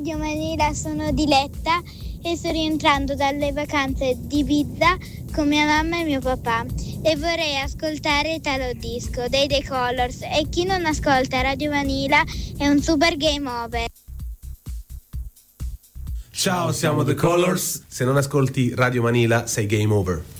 Radio Manila, sono Diletta e sto rientrando dalle vacanze di Ibiza con mia mamma e mio papà e vorrei ascoltare Italo Disco dei The Colors, e chi non ascolta Radio Manila è un super game over. Ciao, siamo The Colors. Se non ascolti Radio Manila sei game over.